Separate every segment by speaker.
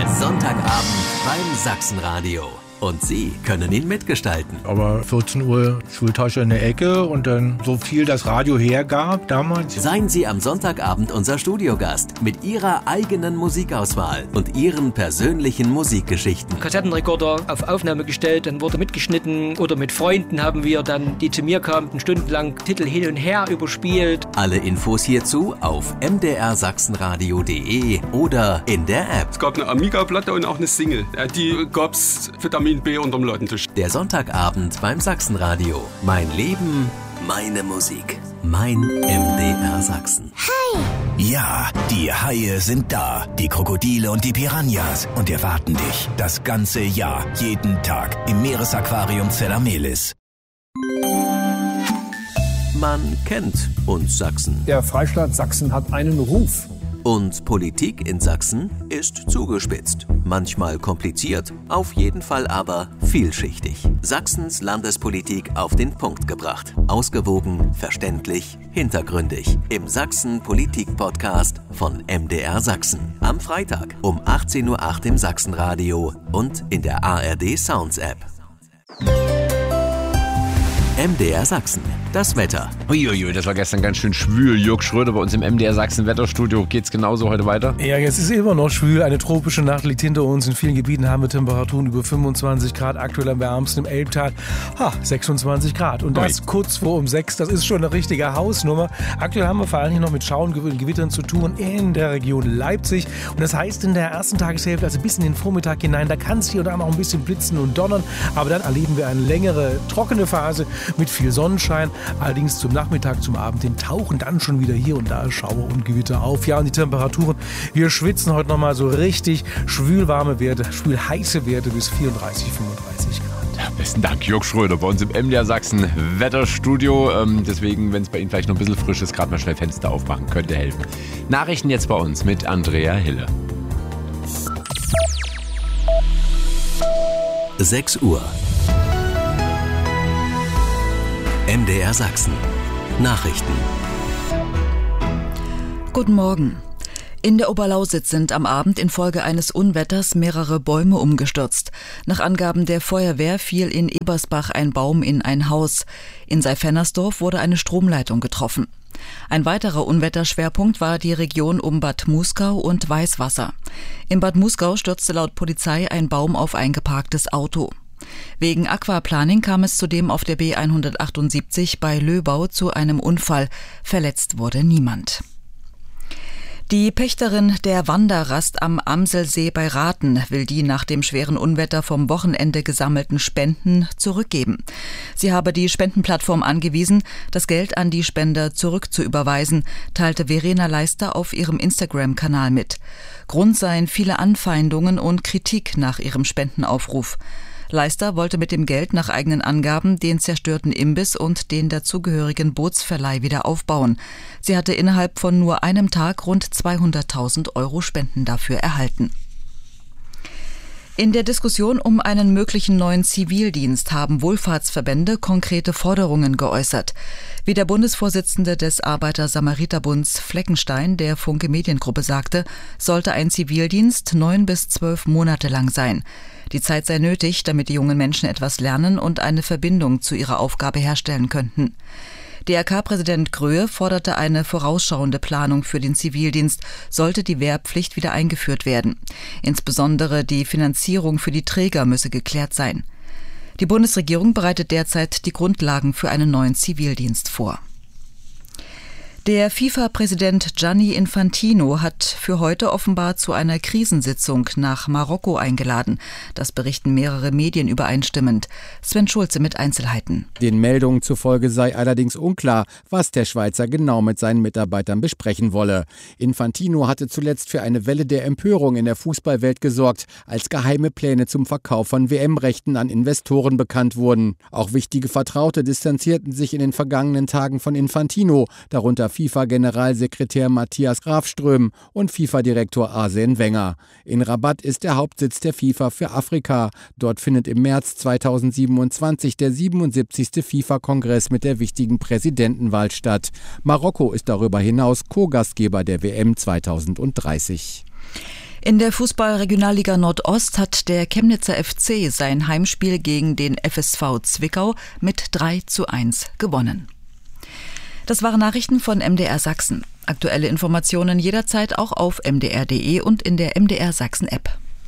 Speaker 1: Sonntagabend beim Sachsenradio. Und Sie können ihn mitgestalten.
Speaker 2: Aber 14 Uhr Schultasche in der Ecke und dann so viel das Radio hergab damals.
Speaker 1: Seien Sie am Sonntagabend unser Studiogast mit Ihrer eigenen Musikauswahl und Ihren persönlichen Musikgeschichten.
Speaker 3: Kassettenrekorder auf Aufnahme gestellt, dann wurde mitgeschnitten oder mit Freunden haben wir dann, die zu mir kamen, stundenlang Titel hin und her überspielt.
Speaker 1: Alle Infos hierzu auf mdrsachsenradio.de oder in der App.
Speaker 4: Es gab eine Amiga-Platte und auch eine Single. Die gab's Vitamin B unterm Ladentisch.
Speaker 1: Der Sonntagabend beim Sachsenradio. Mein Leben, meine Musik. Mein MDR Sachsen.
Speaker 5: Hi!
Speaker 6: Ja, die Haie sind da. Die Krokodile und die Piranhas. Und erwarten dich das ganze Jahr, jeden Tag im Meeresaquarium Zellamelis.
Speaker 1: Man kennt uns Sachsen.
Speaker 7: Der Freistaat Sachsen hat einen Ruf.
Speaker 1: Und Politik in Sachsen ist zugespitzt. Manchmal kompliziert, auf jeden Fall aber vielschichtig. Sachsens Landespolitik auf den Punkt gebracht. Ausgewogen, verständlich, hintergründig. Im Sachsen-Politik-Podcast von MDR Sachsen. Am Freitag um 18:08 Uhr im Sachsenradio und in der ARD Sounds App. MDR Sachsen, das Wetter.
Speaker 8: Uiuiui, das war gestern ganz schön schwül. Jörg Schröder bei uns im MDR Sachsen Wetterstudio. Geht's genauso heute weiter?
Speaker 2: Ja, jetzt ist immer noch schwül. Eine tropische Nacht liegt hinter uns. In vielen Gebieten haben wir Temperaturen über 25 Grad. Aktuell am wärmsten im Elbtal 26 Grad. Und das kurz vor um 6. Das ist schon eine richtige Hausnummer. Aktuell haben wir vor allem noch mit Schauern und Gewittern zu tun in der Region Leipzig. Und das heißt in der ersten Tageshälfte, also bis in den Vormittag hinein, da kann es hier und da noch ein bisschen blitzen und donnern. Aber dann erleben wir eine längere, trockene Phase mit viel Sonnenschein. Allerdings zum Nachmittag, zum Abend hin tauchen dann schon wieder hier und da Schauer und Gewitter auf. Ja, und die Temperaturen, wir schwitzen heute nochmal so richtig schwülwarme Werte, schwülheiße Werte bis 34, 35 Grad.
Speaker 8: Ja, besten Dank, Jörg Schröder bei uns im MDR Sachsen Wetterstudio. Deswegen, wenn es bei Ihnen vielleicht noch ein bisschen frisch ist, gerade mal schnell Fenster aufmachen, könnte helfen. Nachrichten jetzt bei uns mit Andrea Hille.
Speaker 1: 6 Uhr. MDR Sachsen. Nachrichten.
Speaker 9: Guten Morgen. In der Oberlausitz sind am Abend infolge eines Unwetters mehrere Bäume umgestürzt. Nach Angaben der Feuerwehr fiel in Ebersbach ein Baum in ein Haus. In Seifernersdorf wurde eine Stromleitung getroffen. Ein weiterer Unwetterschwerpunkt war die Region um Bad Muskau und Weißwasser. In Bad Muskau stürzte laut Polizei ein Baum auf ein geparktes Auto. Wegen Aquaplaning kam es zudem auf der B178 bei Löbau zu einem Unfall. Verletzt wurde niemand. Die Pächterin der Wanderrast am Amselsee bei Rathen will die nach dem schweren Unwetter vom Wochenende gesammelten Spenden zurückgeben. Sie habe die Spendenplattform angewiesen, das Geld an die Spender zurückzuüberweisen, teilte Verena Leister auf ihrem Instagram-Kanal mit. Grund seien viele Anfeindungen und Kritik nach ihrem Spendenaufruf. Leister wollte mit dem Geld nach eigenen Angaben den zerstörten Imbiss und den dazugehörigen Bootsverleih wieder aufbauen. Sie hatte innerhalb von nur einem Tag rund 200.000 € Spenden dafür erhalten. In der Diskussion um einen möglichen neuen Zivildienst haben Wohlfahrtsverbände konkrete Forderungen geäußert. Wie der Bundesvorsitzende des Arbeiter-Samariter-Bunds Fleckenstein der Funke Mediengruppe sagte, sollte ein Zivildienst 9 bis 12 Monate lang sein. Die Zeit sei nötig, damit die jungen Menschen etwas lernen und eine Verbindung zu ihrer Aufgabe herstellen könnten. DRK-Präsident Gröhe forderte eine vorausschauende Planung für den Zivildienst, sollte die Wehrpflicht wieder eingeführt werden. Insbesondere die Finanzierung für die Träger müsse geklärt sein. Die Bundesregierung bereitet derzeit die Grundlagen für einen neuen Zivildienst vor. Der FIFA-Präsident Gianni Infantino hat für heute offenbar zu einer Krisensitzung nach Marokko eingeladen. Das berichten mehrere Medien übereinstimmend. Sven Schulze mit Einzelheiten.
Speaker 10: Den Meldungen zufolge sei allerdings unklar, was der Schweizer genau mit seinen Mitarbeitern besprechen wolle. Infantino hatte zuletzt für eine Welle der Empörung in der Fußballwelt gesorgt, als geheime Pläne zum Verkauf von WM-Rechten an Investoren bekannt wurden. Auch wichtige Vertraute distanzierten sich in den vergangenen Tagen von Infantino, darunter FIFA-Generalsekretär Matthias Grafström und FIFA-Direktor Arsene Wenger. In Rabat ist der Hauptsitz der FIFA für Afrika. Dort findet im März 2027 der 77. FIFA-Kongress mit der wichtigen Präsidentenwahl statt. Marokko ist darüber hinaus Co-Gastgeber der WM 2030.
Speaker 9: In der Fußball-Regionalliga Nordost hat der Chemnitzer FC sein Heimspiel gegen den FSV Zwickau mit 3:1 gewonnen. Das waren Nachrichten von MDR Sachsen. Aktuelle Informationen jederzeit auch auf mdr.de und in der MDR Sachsen App.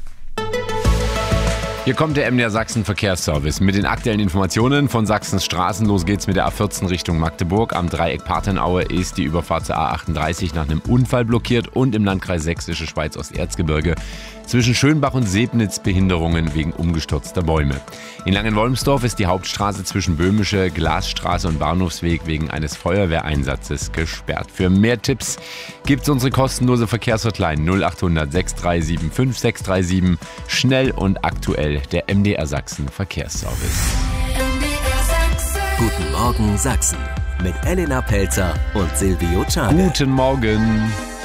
Speaker 8: Hier kommt der MDR Sachsen Verkehrsservice mit den aktuellen Informationen von Sachsens Straßen. Los geht's mit der A14 Richtung Magdeburg. Am Dreieck Partenaue ist die Überfahrt zur A38 nach einem Unfall blockiert und im Landkreis Sächsische Schweiz Osterzgebirge zwischen Schönbach und Sebnitz Behinderungen wegen umgestürzter Bäume. In Langenwolmsdorf ist die Hauptstraße zwischen Böhmische, Glasstraße und Bahnhofsweg wegen eines Feuerwehreinsatzes gesperrt. Für mehr Tipps gibt's unsere kostenlose Verkehrshotline 0800 637 5637. Schnell und aktuell der MDR Sachsen Verkehrsservice.
Speaker 1: Guten Morgen Sachsen mit Elena Pelzer und Silvio Czade.
Speaker 8: Guten Morgen.